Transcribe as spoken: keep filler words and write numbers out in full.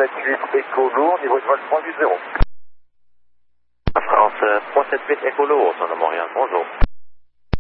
sept huit Echo lourd, niveau de vol trois huit zéro. France trois sept huit Echo lourd, son nom Montréal, bonjour.